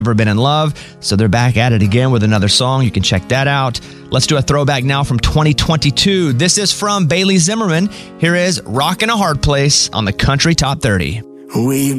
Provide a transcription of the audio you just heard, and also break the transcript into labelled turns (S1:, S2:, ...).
S1: Never Been in Love. So they're back at it again with another song. You can check that out. Let's do a throwback now from 2022. This is from Bailey Zimmerman. Here is Rockin' a Hard Place on the Country Top 30.
S2: We